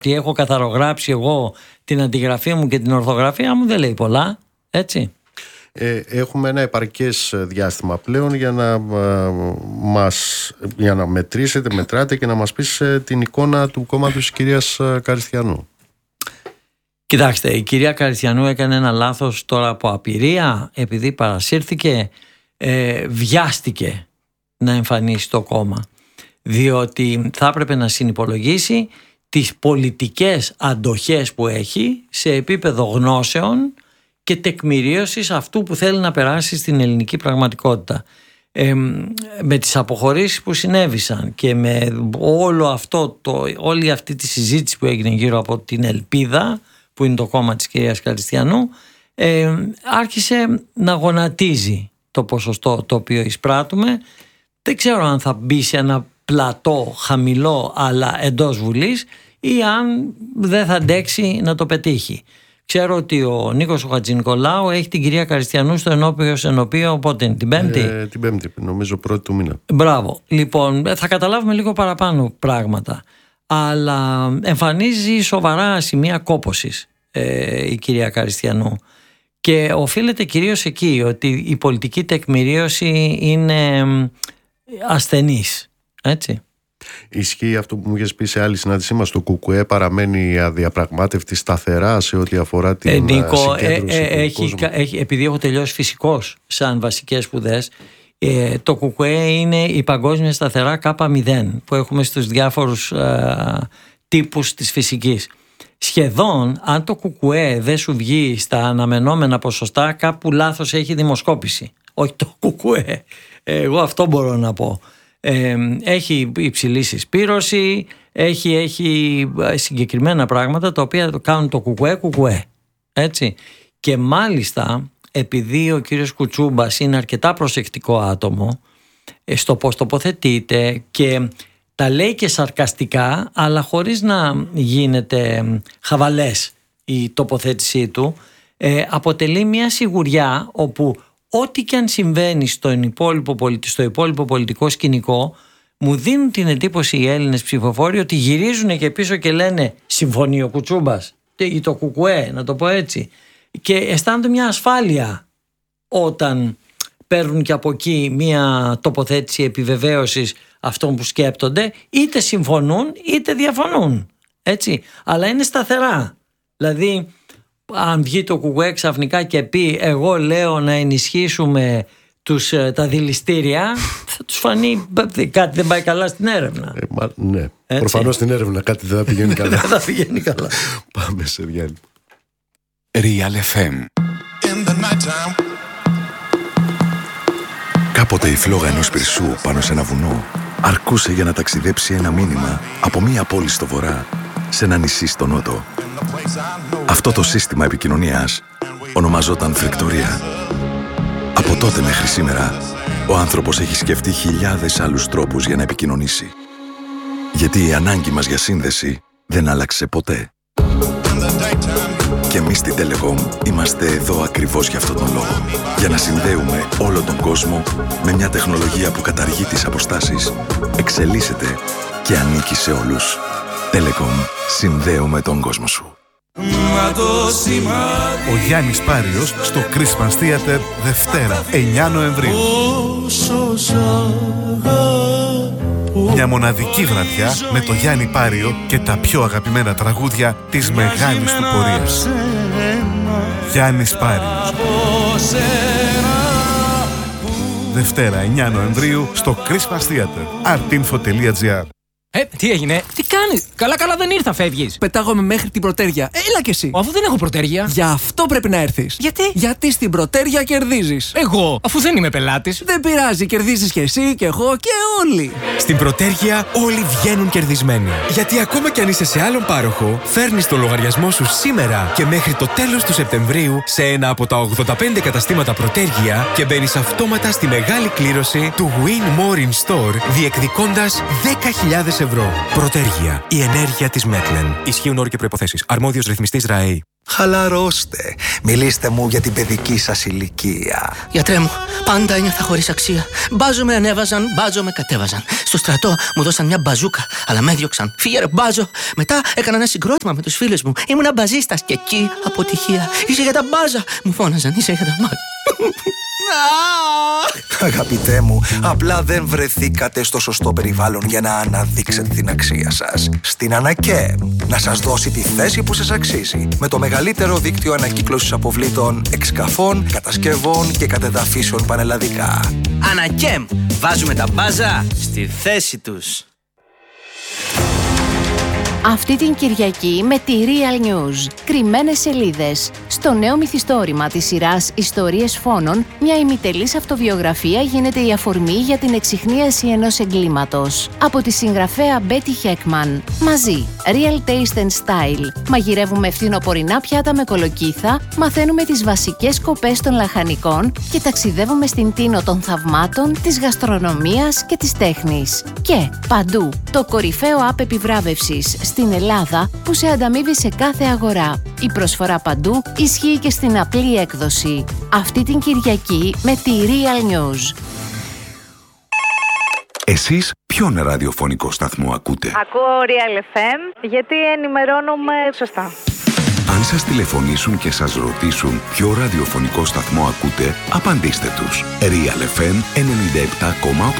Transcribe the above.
ότι έχω καθαρογράψει εγώ την αντιγραφή μου και την ορθογραφία μου δεν λέει πολλά, έτσι. Έχουμε ένα επαρκές διάστημα πλέον για να μετράτε και να μας πεις την εικόνα του κόμματος της κυρίας Καριστιανού. Κοιτάξτε, η κυρία Καριστιανού έκανε ένα λάθος τώρα από απειρία, επειδή παρασύρθηκε, βιάστηκε να εμφανίσει το κόμμα, διότι θα έπρεπε να συνυπολογίσει τις πολιτικές αντοχές που έχει σε επίπεδο γνώσεων και τεκμηρίωσης αυτού που θέλει να περάσει στην ελληνική πραγματικότητα. Με τις αποχωρήσεις που συνέβησαν και με όλη αυτή τη συζήτηση που έγινε γύρω από την Ελπίδα, που είναι το κόμμα της κυρίας Καριστιανού, άρχισε να γονατίζει το ποσοστό το οποίο εισπράττουμε. Δεν ξέρω αν θα μπει σε ένα πλατό χαμηλό αλλά εντός Βουλής ή αν δεν θα αντέξει να το πετύχει. Ξέρω ότι ο Νίκος ο Χατζηνικολάου έχει την κυρία Καριστιανού στο ενώπιο, πότε είναι, την Πέμπτη? Την Πέμπτη, νομίζω πρώτη του μήνα. Μπράβο. Λοιπόν, θα καταλάβουμε λίγο παραπάνω πράγματα. Αλλά εμφανίζει σοβαρά σημεία κόπωσης η κυρία Καριστιανού. Και οφείλεται κυρίως εκεί ότι η πολιτική τεκμηρίωση είναι ασθενής. Έτσι. Ισχύει αυτό που μου είχες πει σε άλλη συνάντησή μας, το ΚΚΕ παραμένει αδιαπραγμάτευτη σταθερά σε ό,τι αφορά την συγκέντρωση? Επειδή έχω τελειώσει φυσικός σαν βασικές σπουδές, το ΚΚΕ είναι η παγκόσμια σταθερά K0 που έχουμε στους διάφορους τύπους της φυσικής. Σχεδόν, αν το ΚΚΕ δεν σου βγει στα αναμενόμενα ποσοστά, κάπου λάθος έχει δημοσκόπηση. Όχι το ΚΚΕ. Εγώ αυτό μπορώ να πω. Έχει υψηλή συσπήρωση, έχει συγκεκριμένα πράγματα τα οποία κάνουν το ΚΚΕ. Έτσι. Και μάλιστα, επειδή ο κύριος Κουτσούμπας είναι αρκετά προσεκτικό άτομο στο πώς τοποθετείται και τα λέει και σαρκαστικά, αλλά χωρίς να γίνεται χαβαλές η τοποθέτησή του, αποτελεί μια σιγουριά όπου ό,τι και αν συμβαίνει στο υπόλοιπο πολιτικό σκηνικό, μου δίνουν την εντύπωση οι Έλληνες ψηφοφόροι ότι γυρίζουν και πίσω και λένε συμφωνεί ο Κουτσούμπας ή το ΚΚΕ, να το πω έτσι, και αισθάνονται μια ασφάλεια όταν παίρνουν και από εκεί μια τοποθέτηση επιβεβαίωσης αυτών που σκέπτονται, είτε συμφωνούν είτε διαφωνούν, έτσι, αλλά είναι σταθερά. Δηλαδή, αν βγει το ΚΚΕ ξαφνικά και πει εγώ λέω να ενισχύσουμε τα δηληστήρια, θα τους φανεί κάτι δεν πάει καλά στην έρευνα. Ναι, προφανώς στην έρευνα κάτι δεν θα πηγαίνει καλά. Δεν θα πηγαίνει καλά. Πάμε σε διάλειμμα. Real FM. Κάποτε η φλόγα ενός πυρσού πάνω σε ένα βουνό αρκούσε για να ταξιδέψει ένα μήνυμα από μία πόλη στο βορρά σε ένα νησί στο νότο. Αυτό το σύστημα επικοινωνίας ονομαζόταν φρεκτορία. Από τότε μέχρι σήμερα, ο άνθρωπος έχει σκεφτεί χιλιάδες άλλους τρόπους για να επικοινωνήσει. Γιατί η ανάγκη μας για σύνδεση δεν άλλαξε ποτέ. Και εμείς στην Telecom είμαστε εδώ ακριβώς για αυτόν τον λόγο. Για να συνδέουμε όλο τον κόσμο με μια τεχνολογία που καταργεί τις αποστάσεις, εξελίσσεται και ανήκει σε όλους. Telecom, συνδέουμε τον κόσμο σου. Ο Γιάννης Πάριος στο Christmas Theater Δευτέρα 9 Νοεμβρίου. Μια μοναδική βραδιά με το Γιάννη Πάριο και τα πιο αγαπημένα τραγούδια της μεγάλης του πορείας. Γιάννης Πάριος. Δευτέρα 9 Νοεμβρίου στο Christmas Theater. artinfo.gr. Τι έγινε, τι κάνεις? Καλά δεν ήρθα, φεύγεις. Πετάγομαι μέχρι την Πρωτέρια. Έλα κι εσύ. Αφού δεν έχω Πρωτέρια. Γι' αυτό πρέπει να έρθεις. Γιατί? Γιατί στην Πρωτέρια κερδίζεις. Εγώ, αφού δεν είμαι πελάτης. Δεν πειράζει, κερδίζεις κι εσύ και εγώ και όλοι. Στην Πρωτέρια όλοι βγαίνουν κερδισμένοι. Γιατί ακόμα κι αν είσαι σε άλλον πάροχο, φέρνεις το λογαριασμό σου σήμερα και μέχρι το τέλος του Σεπτεμβρίου σε ένα από τα 85 καταστήματα Πρωτέρια και μπαίνεις αυτόματα στη μεγάλη κλήρωση του Win More in Store, διεκδικώντας 10.000 ευρώ. Πρωτέργεια. Η ενέργεια της Μέτλεν. Ισχύουν όροι και προϋποθέσεις. Αρμόδιος ρυθμιστής ΡΑΕ. Χαλαρώστε. Μιλήστε μου για την παιδική σας ηλικία. Γιατρέ μου, πάντα ένιωθα χωρίς αξία. Μπάζο με ανέβαζαν, μπάζο με κατέβαζαν. Στο στρατό μου δώσαν μια μπαζούκα, αλλά με έδιωξαν. Φύγε ρε μπάζο. Μετά έκανα ένα συγκρότημα με τους φίλους μου. Ήμουνα μπαζίστας και εκεί αποτυχία. Είσαι για τα μπάζα. Μου φώναζαν, είσαι για τα μπάζα. Αγαπητέ μου, απλά δεν βρεθήκατε στο σωστό περιβάλλον για να αναδείξετε την αξία σας. Στην ΑΝΑΚΕΜ, να σας δώσει τη θέση που σας αξίζει. Με το μεγαλύτερο δίκτυο ανακύκλωσης αποβλήτων, εξκαφών, κατασκευών και κατεδαφίσεων πανελλαδικά. ΑΝΑΚΕΜ, βάζουμε τα μπάζα στη θέση τους. Αυτή την Κυριακή με τη Real News. Κρυμμένες σελίδες. Στο νέο μυθιστόρημα της σειράς Ιστορίες Φόνων, μια ημιτελής αυτοβιογραφία γίνεται η αφορμή για την εξιχνίαση ενός εγκλήματος. Από τη συγγραφέα Betty Heckman. Μαζί, Real Taste and Style. Μαγειρεύουμε φθινοπορεινά πιάτα με κολοκύθα, μαθαίνουμε τις βασικές σκοπές των λαχανικών και ταξιδεύουμε στην τίνο των θαυμάτων, της γαστρονομίας και της τέχνης. Και παντού, το κορυφαίο app επιβράβευσης στην Ελλάδα που σε ανταμείβει σε κάθε αγορά. Η προσφορά παντού ισχύει και στην απλή έκδοση. Αυτή την Κυριακή με τη Real News. Εσείς ποιον ραδιοφωνικό σταθμό ακούτε? Ακούω Real FM γιατί ενημερώνομαι σωστά. Αν σας τηλεφωνήσουν και σας ρωτήσουν ποιο ραδιοφωνικό σταθμό ακούτε, απαντήστε τους. Real FM 97,8.